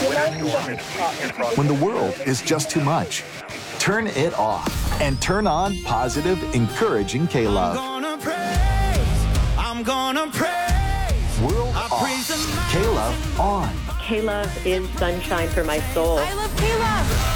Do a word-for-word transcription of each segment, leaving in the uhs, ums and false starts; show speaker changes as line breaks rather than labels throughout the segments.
When the world is just too much, turn it off and turn on positive, encouraging K-Love.
I'm gonna praise, I'm gonna praise.
World off, K-Love on.
K-Love is sunshine for my soul.
I love K-Love.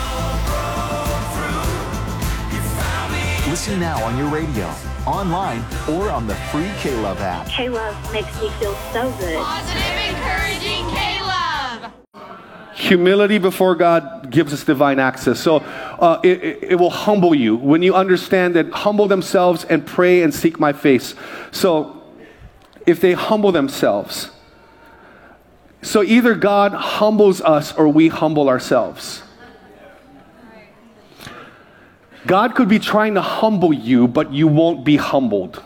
Listen now on your radio, online, or on the free K-Love app.
K-Love makes me feel so good.
Positive, encouraging K-Love.
Humility before God gives us divine access. So uh, it, it, it will humble you when you understand that humble themselves and pray and seek my face. So if they humble themselves, so either God humbles us or we humble ourselves. God could be trying to humble you, but you won't be humbled.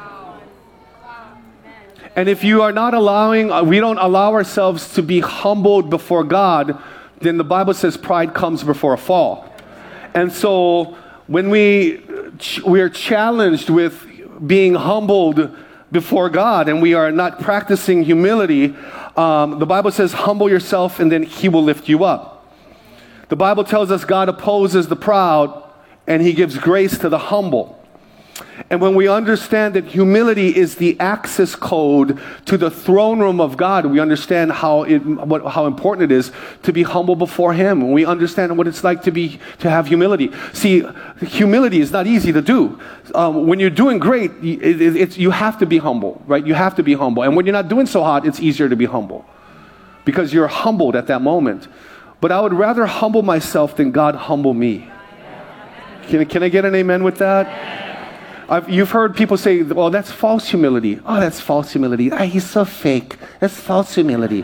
And if you are not allowing, uh, we don't allow ourselves to be humbled before God, then the Bible says pride comes before a fall. And so when we, ch- we are challenged with being humbled before God and we are not practicing humility, um, the Bible says humble yourself and then He will lift you up. The Bible tells us God opposes the proud and He gives grace to the humble. And when we understand that humility is the access code to the throne room of God, we understand how it, what, how important it is to be humble before Him. And we understand what it's like to be to have humility. See, humility is not easy to do. Um, when you're doing great, it, it, it's, you have to be humble, right? You have to be humble. And when you're not doing so hot, it's easier to be humble because you're humbled at that moment. But I would rather humble myself than God humble me. Can, can I get an amen with that? I've, you've heard people say, well, that's false humility. Oh, that's false humility. Ah, he's so fake. That's false humility.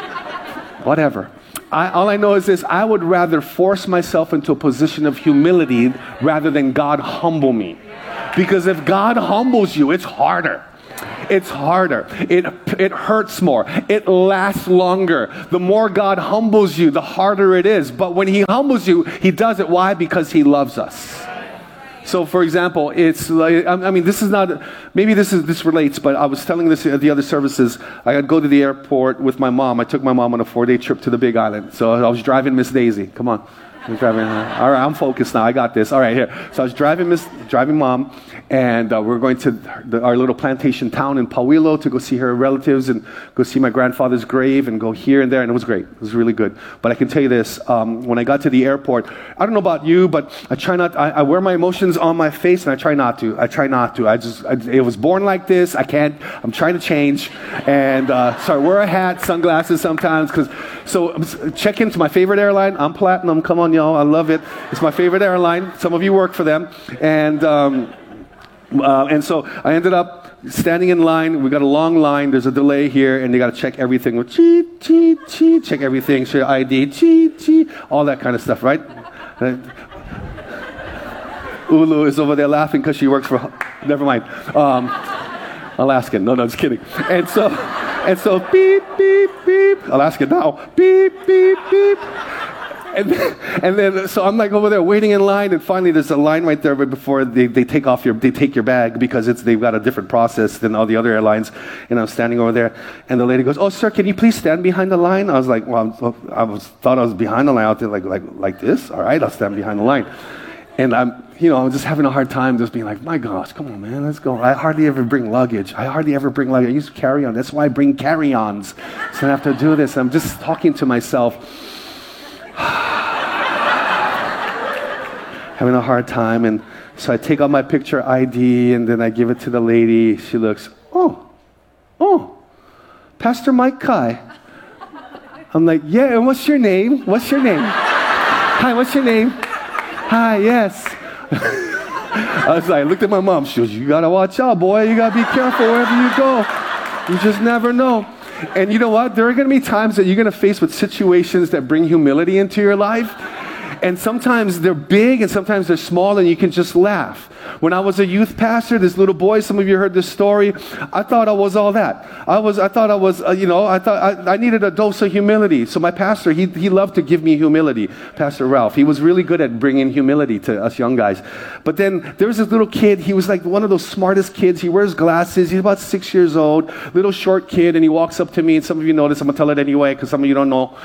Whatever. I, all I know is this. I would rather force myself into a position of humility rather than God humble me. Because if God humbles you, it's harder. It's harder. It, it hurts more. It lasts longer. The more God humbles you, the harder it is. But when He humbles you, He does it. Why? Because He loves us. So, for example, it's like, I mean, this is not, maybe this is this relates, but I was telling this at the other services. I had to go to the airport with my mom. I took my mom on a four-day trip to the Big Island. So I was driving Miss Daisy. Come on. I was driving her. All right, I'm focused now. I got this. All right, here. So I was driving Miss, driving Mom, and uh, we we're going to the, our little plantation town in Pauilo to go see her relatives and go see my grandfather's grave and go here and there, and it was great. It was really good. But I can tell you this, um, when I got to the airport, I don't know about you, but I try not, I, I wear my emotions on my face, and I try not to. I try not to. I just, I, it was born like this. I can't, I'm trying to change. And uh, so I wear a hat, sunglasses sometimes, because, so check into my favorite airline. I'm Platinum. Come on, y'all. I love it. It's my favorite airline. Some of you work for them. And, um, uh, and so I ended up standing in line. We got a long line. There's a delay here, and they got to check everything with cheat, cheat, cheat, check everything, share I D, cheat, cheat, all that kind of stuff, right? Ulu is over there laughing because she works for, never mind, um, Alaskan. No, no, just kidding. And so, and so, beep, beep, beep, Alaskan now, beep, beep, beep. And then, and then, so I'm like over there waiting in line, and finally there's a line right there right before they, they take off your, they take your bag because it's, they've got a different process than all the other airlines. And I'm standing over there, and the lady goes, "Oh, sir, can you please stand behind the line?" I was like, well, I was, thought I was behind the line out there, like, like, like this. All right, I'll stand behind the line. And I'm, you know, I'm just having a hard time just being like, my gosh, come on, man, let's go. I hardly ever bring luggage. I hardly ever bring luggage. I use carry-on. That's why I bring carry-ons. So I have to do this. I'm just talking to myself. Having a hard time, and so I take out my picture I D, and then I give it to the lady. She looks, oh, oh, Pastor Mike Kai. I'm like, yeah, and what's your name? What's your name? Hi, what's your name? Hi, yes. I was like, I looked at my mom. She goes, you gotta watch out, boy. You gotta be careful wherever you go. You just never know. And you know what? There are gonna be times that you're gonna face with situations that bring humility into your life. And sometimes they're big and sometimes they're small, and you can just laugh. When I was a youth pastor, this little boy, some of you heard this story, I thought I was all that. I was, I thought I was, uh, you know, I thought I, I needed a dose of humility. So my pastor, he, he loved to give me humility, Pastor Ralph. He was really good at bringing humility to us young guys. But then there was this little kid, he was like one of those smartest kids. He wears glasses, he's about six years old, little short kid, and he walks up to me, and some of you know this, I'm going to tell it anyway, because some of you don't know.